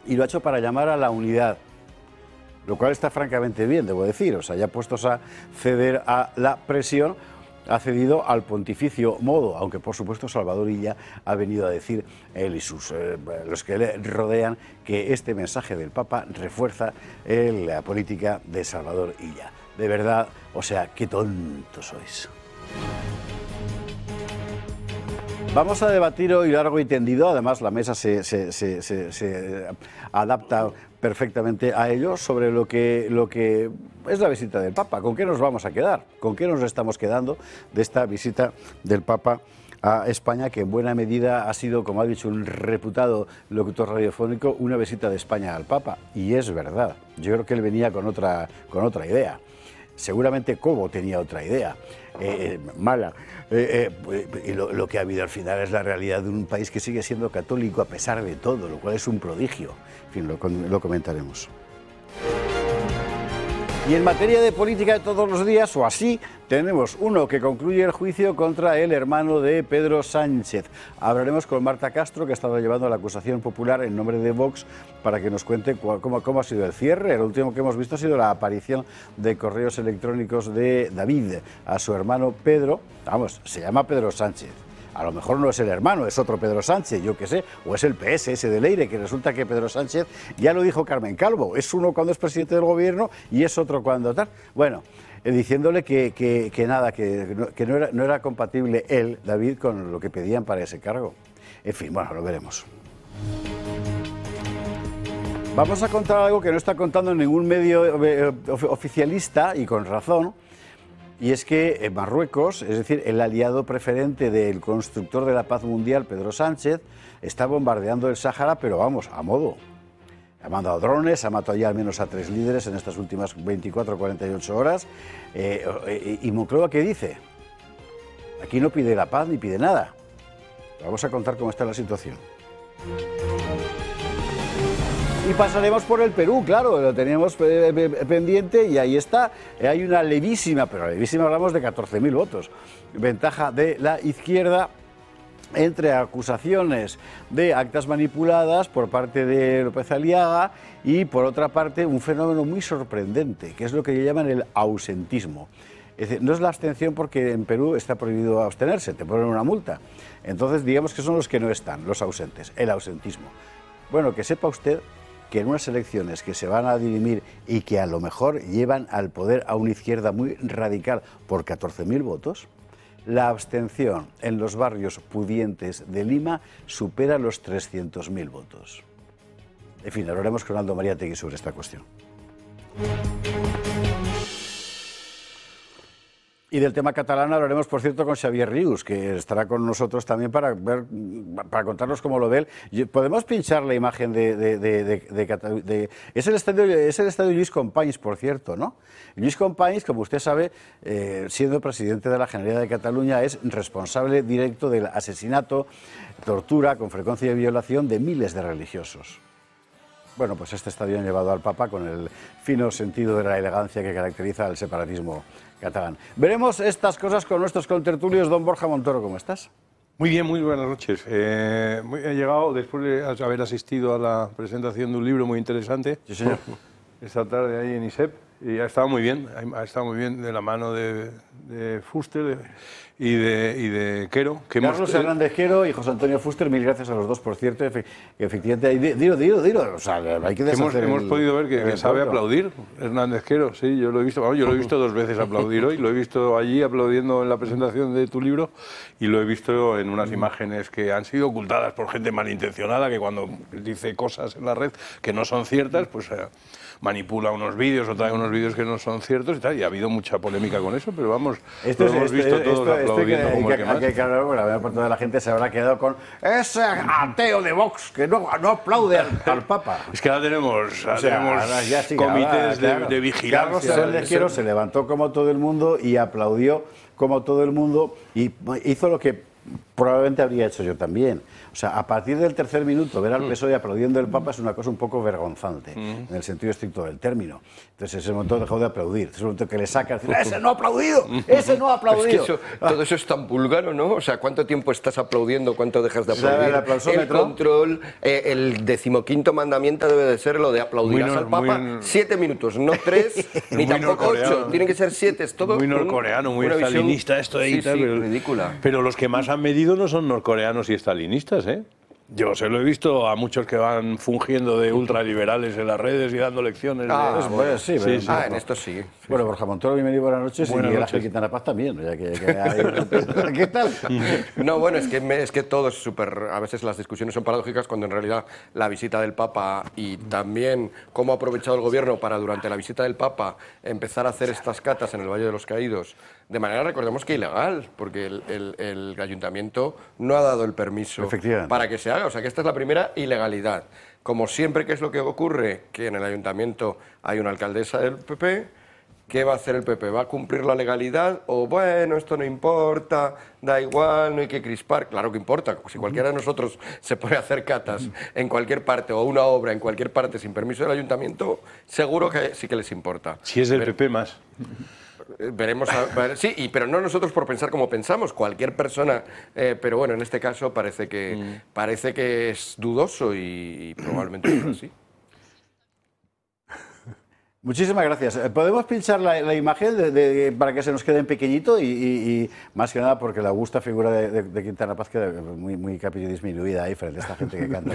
y lo ha hecho para llamar a la unidad, lo cual está francamente bien, debo decir. O sea, ya puestos a ceder a la presión, ha cedido al pontificio modo, aunque por supuesto Salvador Illa ha venido a decir, él y los que le rodean, que este mensaje del Papa refuerza la política de Salvador Illa. De verdad, o sea, qué tontos sois. Vamos a debatir hoy largo y tendido, además la mesa se adapta perfectamente a ello, sobre lo que es la visita del Papa. ¿Con qué nos vamos a quedar? ¿Con qué nos estamos quedando de esta visita del Papa a España, que en buena medida ha sido, como ha dicho un reputado locutor radiofónico, una visita de España al Papa? Y es verdad, yo creo que él venía con otra idea. Seguramente Cobo tenía otra idea, mala, y lo que ha habido al final es la realidad de un país que sigue siendo católico a pesar de todo, lo cual es un prodigio. En fin, lo comentaremos. Y en materia de política de todos los días, o así, tenemos uno que concluye el juicio contra el hermano de Pedro Sánchez. Hablaremos con Marta Castro, que ha estado llevando la acusación popular en nombre de Vox, para que nos cuente cómo ha sido el cierre. El último que hemos visto ha sido la aparición de correos electrónicos de David a su hermano Pedro. Vamos, se llama Pedro Sánchez. A lo mejor no es el hermano, es otro Pedro Sánchez, yo qué sé, o es el PSS de Leire, que resulta que Pedro Sánchez, ya lo dijo Carmen Calvo, es uno cuando es presidente del gobierno y es otro cuando tal. Bueno, diciéndole que no era compatible él, David, con lo que pedían para ese cargo. En fin, bueno, lo veremos. Vamos a contar algo que no está contando ningún medio oficialista, y con razón. Y es que Marruecos, es decir, el aliado preferente del constructor de la paz mundial, Pedro Sánchez, está bombardeando el Sáhara, pero vamos, a modo. Ha mandado drones, ha matado ya al menos a 3 líderes en estas últimas 24 o 48 horas. ¿Y Moncloa qué dice? Aquí no pide la paz ni pide nada. Vamos a contar cómo está la situación. Y pasaremos por el Perú, claro, lo teníamos pendiente y ahí está. Hay una levísima, pero levísima, hablamos de 14.000 votos. Ventaja de la izquierda entre acusaciones de actas manipuladas por parte de López Aliaga y, por otra parte, un fenómeno muy sorprendente, que es lo que llaman el ausentismo. Es decir, no es la abstención, porque en Perú está prohibido abstenerse, te ponen una multa. Entonces, digamos que son los que no están, los ausentes, el ausentismo. Bueno, que sepa usted que en unas elecciones que se van a dirimir y que a lo mejor llevan al poder a una izquierda muy radical por 14.000 votos, la abstención en los barrios pudientes de Lima supera los 300.000 votos. En fin, hablaremos con Aldo Mariátegui sobre esta cuestión. Y del tema catalán hablaremos, por cierto, con Xavier Rius, que estará con nosotros también para contarnos cómo lo ve él. ¿Podemos pinchar la imagen de es el estadio Lluís Companys, por cierto, ¿no? Lluís Companys, como usted sabe, siendo presidente de la Generalitat de Cataluña, es responsable directo del asesinato, tortura, con frecuencia de violación, de miles de religiosos. Bueno, pues este estadio han llevado al Papa con el fino sentido de la elegancia que caracteriza al separatismo catalán. Veremos estas cosas con nuestros contertulios. Don Borja Montoro, ¿cómo estás? Muy bien, muy buenas noches. He llegado después de haber asistido a la presentación de un libro muy interesante. Sí, señor. Esta tarde ahí en ISEP, y ha estado muy bien de la mano de Fuster y de Quero. Carlos Hernández Quero y José Antonio Fuster, mil gracias a los dos, por cierto, efectivamente, dilo, o sea, hay que deshacer hemos podido ver que sabe aplaudir Hernández Quero, sí, yo lo he visto, bueno, yo lo he visto 2 veces aplaudir hoy, lo he visto allí aplaudiendo en la presentación de tu libro y lo he visto en unas imágenes que han sido ocultadas por gente malintencionada que cuando dice cosas en la red que no son ciertas, pues manipula unos vídeos o trae unos vídeos que no son ciertos y tal, y ha habido mucha polémica con eso, pero vamos, lo hemos visto todos aplaudiendo como el que más. Claro, la mayor parte de la gente se habrá quedado con ese ateo de Vox que no aplaude al Papa. Es que ahora tenemos comités de vigilancia. Carlos Hernández Quero se levantó como todo el mundo y aplaudió como todo el mundo y hizo lo que probablemente habría hecho yo también. O sea, a partir del tercer minuto, ver al PSOE aplaudiendo el Papa es una cosa un poco vergonzante, en el sentido estricto del término. Entonces, ese momento dejó de aplaudir. Ese momento que le saca, decir, ¡ese no ha aplaudido! ¡Ese no ha aplaudido! Es que todo eso es tan búlgaro, ¿no? O sea, ¿cuánto tiempo estás aplaudiendo? ¿Cuánto dejas de aplaudir? El control, el 15º mandamiento debe de ser lo de aplaudirás al Papa 7 minutos, no 3, ni tampoco 8. Tienen que ser 7. Es todo muy norcoreano, muy stalinista esto de ahí. Sí, pero ridícula. Pero los que más han medido no son norcoreanos y estalinistas, ¿eh? Yo se lo he visto a muchos que van fungiendo de ultraliberales en las redes y dando lecciones. Bueno, sí, pero, en esto sí. Bueno, Borja Montoro, bienvenido, buenas noches. Y Miguel Ángel Quintana Paz también. Ya ¿Qué tal? No, bueno, es que todo es súper... A veces las discusiones son paradójicas cuando en realidad la visita del Papa y también cómo ha aprovechado el gobierno para durante la visita del Papa empezar a hacer estas catas en el Valle de los Caídos de manera, recordemos que ilegal, porque el ayuntamiento no ha dado el permiso para que se haga. O sea que esta es la primera ilegalidad. Como siempre, ¿qué es lo que ocurre? Que en el ayuntamiento hay una alcaldesa del PP. ¿Qué va a hacer el PP? ¿Va a cumplir la legalidad? O bueno, esto no importa, da igual, no hay que crispar. Claro que importa. Si cualquiera de nosotros se pone a hacer catas en cualquier parte o una obra en cualquier parte sin permiso del ayuntamiento, seguro que sí que les importa. Si es del PP más. Veremos, sí, pero no nosotros por pensar como pensamos, cualquier persona, pero bueno, en este caso parece que es dudoso y probablemente es así. Muchísimas gracias. ¿Podemos pinchar la imagen para que se nos quede en pequeñito y más que nada porque la augusta figura de Quintana Paz queda muy capilla disminuida ahí frente a esta gente que canta?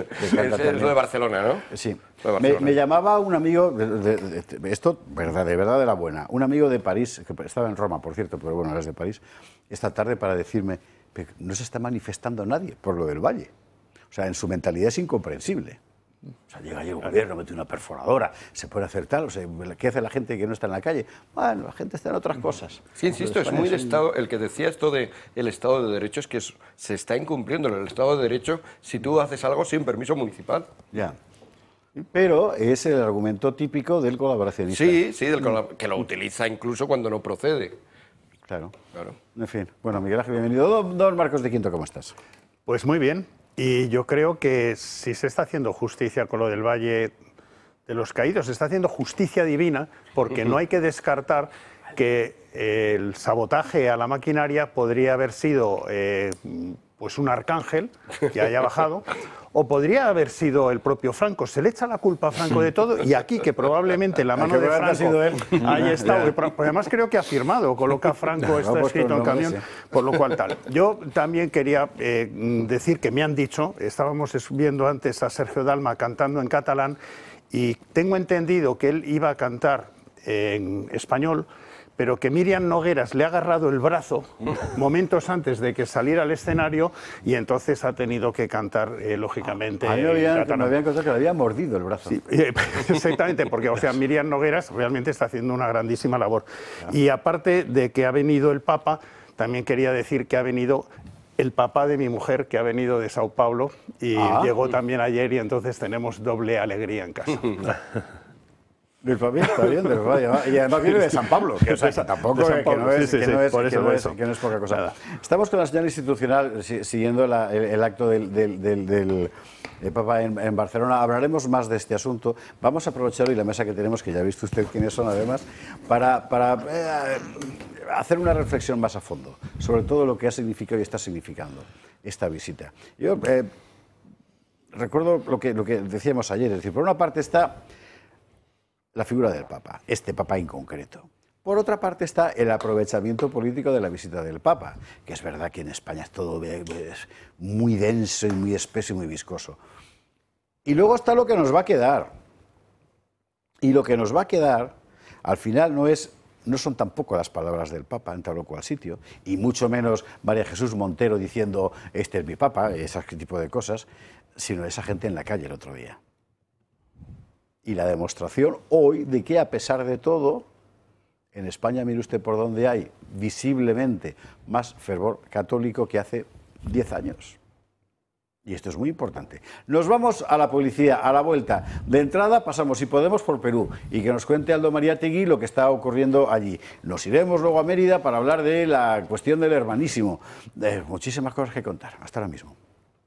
Es lo de Barcelona, ¿no? Sí. Me llamaba un amigo, esto de verdad de la buena, un amigo de París, que estaba en Roma, por cierto, pero bueno, era de París, esta tarde para decirme que no se está manifestando nadie por lo del Valle. O sea, en su mentalidad es incomprensible. O sea, llega ahí el gobierno, mete una perforadora, se puede hacer tal, o sea, ¿qué hace la gente que no está en la calle? Bueno, la gente está en otras cosas. Sí, insisto, es muy de Estado, el que decía esto del Estado de Derecho es que se está incumpliendo el Estado de Derecho si tú haces algo sin permiso municipal. Ya. Pero es el argumento típico del colaboracionista. Sí, que lo utiliza incluso cuando no procede. Claro. En fin. Bueno, Miguel Ángel, bienvenido. Don Marcos de Quinto, ¿cómo estás? Pues muy bien. Y yo creo que si se está haciendo justicia con lo del Valle de los Caídos, se está haciendo justicia divina, porque no hay que descartar que el sabotaje a la maquinaria podría haber sido pues un arcángel que haya bajado, o podría haber sido el propio Franco. Se le echa la culpa a Franco de todo, y aquí que probablemente la mano de Franco haya estado, además creo que ha firmado, coloca Franco, está escrito en el camión, por lo cual tal. Yo también quería decir que me han dicho, estábamos viendo antes a Sergio Dalma cantando en catalán, y tengo entendido que él iba a cantar en español, pero que Míriam Nogueras le ha agarrado el brazo momentos antes de que saliera al escenario y entonces ha tenido que cantar, lógicamente, me habían contado que le había mordido el brazo. Sí, exactamente, porque o sea, Míriam Nogueras realmente está haciendo una grandísima labor. Y aparte de que ha venido el Papa, también quería decir que ha venido el papá de mi mujer, que ha venido de Sao Paulo y llegó también ayer, y entonces tenemos doble alegría en casa. Del papel está bien, y además viene de San Pablo, que, o sea, que tampoco que no es poca cosa. Nada. Estamos con la señal institucional siguiendo el acto del Papa en Barcelona. Hablaremos más de este asunto. Vamos a aprovechar hoy la mesa que tenemos, que ya ha visto usted quiénes son además, para hacer una reflexión más a fondo sobre todo lo que ha significado y está significando esta visita. Yo recuerdo lo que decíamos ayer, es decir, por una parte está la figura del Papa, este Papa en concreto. Por otra parte está el aprovechamiento político de la visita del Papa, que es verdad que en España es todo muy denso y muy espeso y muy viscoso. Y luego está lo que nos va a quedar. Y lo que nos va a quedar, al final, no son tampoco las palabras del Papa en tal o cual sitio, y mucho menos María Jesús Montero diciendo este es mi Papa, ese tipo de cosas, sino esa gente en la calle el otro día. Y la demostración hoy de que, a pesar de todo, en España, mire usted por dónde hay visiblemente más fervor católico que hace 10 años. Y esto es muy importante. Nos vamos a la policía, a la vuelta. De entrada pasamos, si podemos, por Perú y que nos cuente Aldo Mariátegui lo que está ocurriendo allí. Nos iremos luego a Mérida para hablar de la cuestión del hermanísimo. Muchísimas cosas que contar. Hasta ahora mismo.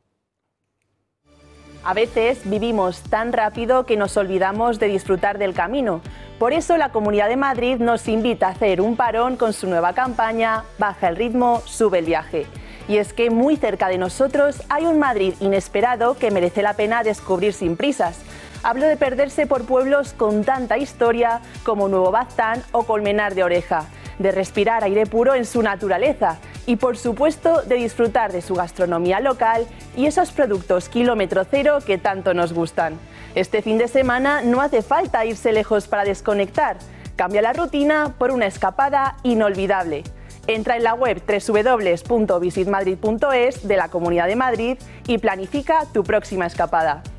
A veces vivimos tan rápido que nos olvidamos de disfrutar del camino. Por eso la Comunidad de Madrid nos invita a hacer un parón con su nueva campaña Baja el ritmo, sube el viaje. Y es que muy cerca de nosotros hay un Madrid inesperado que merece la pena descubrir sin prisas. Hablo de perderse por pueblos con tanta historia como Nuevo Baztán o Colmenar de Oreja, de respirar aire puro en su naturaleza y, por supuesto, de disfrutar de su gastronomía local y esos productos kilómetro cero que tanto nos gustan. Este fin de semana no hace falta irse lejos para desconectar. Cambia la rutina por una escapada inolvidable. Entra en la web www.visitmadrid.es de la Comunidad de Madrid y planifica tu próxima escapada.